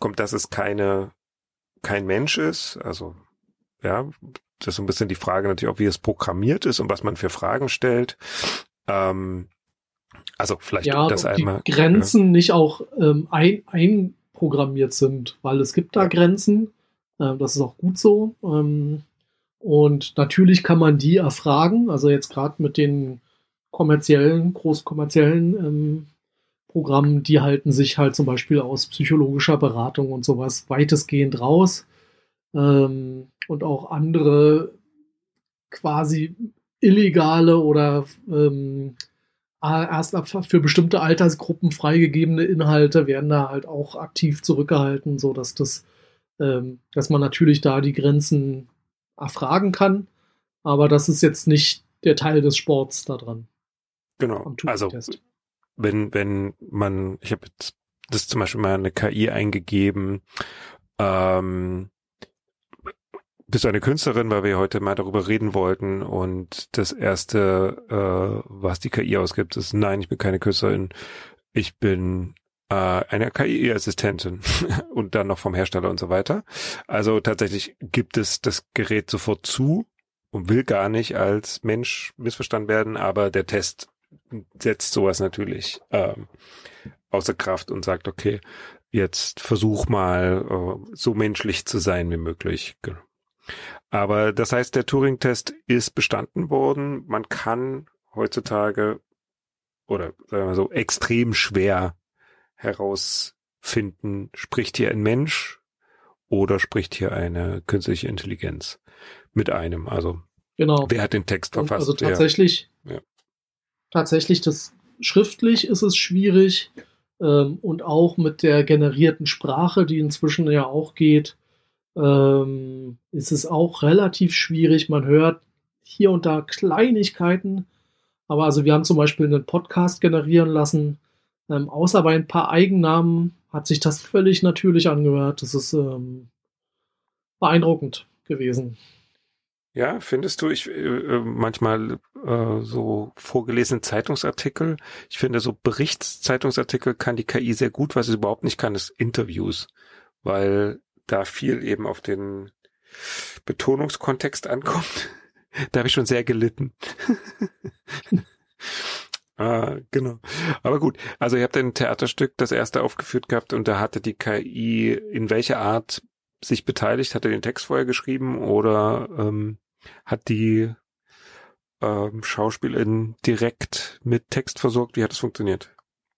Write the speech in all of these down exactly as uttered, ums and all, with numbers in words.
rauskommt, dass es keine kein Mensch ist. Also ja, das ist so ein bisschen die Frage natürlich auch, wie es programmiert ist und was man für Fragen stellt. Ähm, also vielleicht ja, das ob einmal. die Grenzen ja. nicht auch ähm, ein, einprogrammiert sind, weil es gibt da ja. Grenzen. Äh, das ist auch gut so. Ähm, und natürlich kann man die erfragen. Also jetzt gerade mit den kommerziellen, großkommerziellen ähm, Programmen, die halten sich halt zum Beispiel aus psychologischer Beratung und sowas weitestgehend raus. Ähm, und auch andere quasi illegale oder ähm, erst ab für bestimmte Altersgruppen freigegebene Inhalte werden da halt auch aktiv zurückgehalten, so dass das, ähm, dass man natürlich da die Grenzen erfragen kann, aber das ist jetzt nicht der Teil des Sports da dran. Genau. Also wenn wenn man, ich habe jetzt das zum Beispiel mal eine K I eingegeben, ähm, bist du eine Künstlerin, weil wir heute mal darüber reden wollten, und das erste, äh, was die K I ausgibt, ist: Nein, ich bin keine Künstlerin, ich bin äh, eine K I-Assistentin und dann noch vom Hersteller und so weiter. Also tatsächlich gibt es das Gerät sofort zu und will gar nicht als Mensch missverstanden werden, aber der Test setzt sowas natürlich ähm, außer Kraft und sagt, okay, jetzt versuch mal äh, so menschlich zu sein wie möglich. Aber das heißt, der Turing-Test ist bestanden worden. Man kann heutzutage oder sagen wir so extrem schwer herausfinden, spricht hier ein Mensch oder spricht hier eine künstliche Intelligenz mit einem. Also genau. Wer hat den Text verfasst? Also tatsächlich, ja. tatsächlich das schriftlich ist es schwierig, ähm, und auch mit der generierten Sprache, die inzwischen ja auch geht, ähm, ist es auch relativ schwierig. Man hört hier und da Kleinigkeiten, aber also wir haben zum Beispiel einen Podcast generieren lassen. Ähm, außer bei ein paar Eigennamen hat sich das völlig natürlich angehört. Das ist ähm, beeindruckend gewesen. Ja, findest du, ich äh, manchmal äh, so vorgelesene Zeitungsartikel, ich finde so Berichtszeitungsartikel kann die K I sehr gut, was sie überhaupt nicht kann, ist Interviews, weil da viel eben auf den Betonungskontext ankommt. Da habe ich schon sehr gelitten. Ah, genau. Aber gut, also ihr habt ein Theaterstück, das erste aufgeführt gehabt, und da hatte die K I in welcher Art sich beteiligt? Hat er den Text vorher geschrieben oder ähm, hat die ähm, Schauspielerin direkt mit Text versorgt? Wie hat das funktioniert?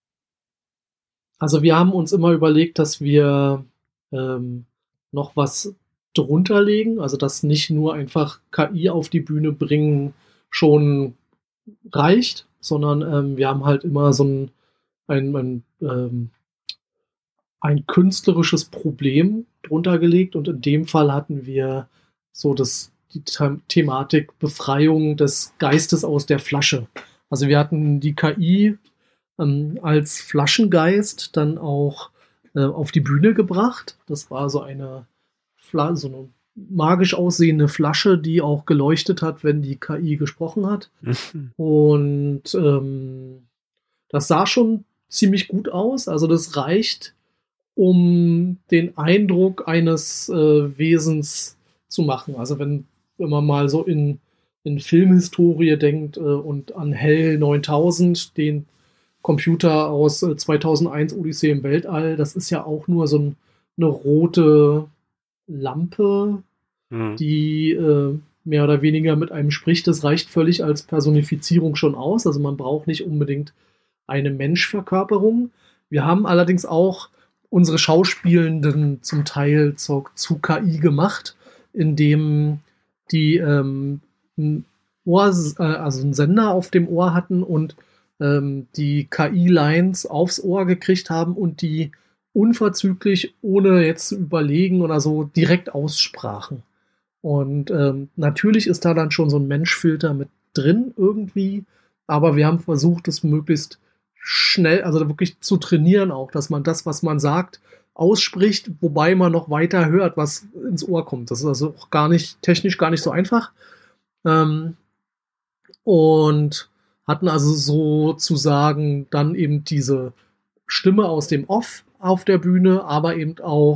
Also wir haben uns immer überlegt, dass wir ähm, noch was drunter legen, also dass nicht nur einfach K I auf die Bühne bringen schon reicht, sondern ähm, wir haben halt immer so ein, ein, ein, ähm, ein künstlerisches Problem drunter gelegt, und in dem Fall hatten wir so das, die The- Thematik Befreiung des Geistes aus der Flasche. Also wir hatten die K I ähm, als Flaschengeist dann auch äh, auf die Bühne gebracht. Das war so eine, Fla so eine magisch aussehende Flasche, die auch geleuchtet hat, wenn die K I gesprochen hat. Mhm. Und ähm, das sah schon ziemlich gut aus. Also das reicht, um den Eindruck eines äh, Wesens zu machen. Also wenn, wenn man mal so in, in Filmhistorie denkt äh, und an Hell neuntausend, den Computer aus äh, zweitausendeins Odyssee im Weltall, das ist ja auch nur so ein, eine rote Lampe, Mhm. die äh, mehr oder weniger mit einem spricht. Das reicht völlig als Personifizierung schon aus. Also man braucht nicht unbedingt eine Menschverkörperung. Wir haben allerdings auch unsere Schauspielenden zum Teil zu, zu K I gemacht, indem die ähm, ein Ohr, äh, also einen Sender auf dem Ohr hatten und ähm, die K I-Lines aufs Ohr gekriegt haben und die unverzüglich, ohne jetzt zu überlegen oder so, direkt aussprachen. Und ähm, natürlich ist da dann schon so ein Menschfilter mit drin irgendwie, aber wir haben versucht, es möglichst schnell, also wirklich zu trainieren auch, dass man das, was man sagt, ausspricht, wobei man noch weiter hört, was ins Ohr kommt. Das ist also auch gar nicht, technisch gar nicht so einfach. Ähm, und hatten also sozusagen dann eben diese Stimme aus dem Off auf der Bühne, aber eben auch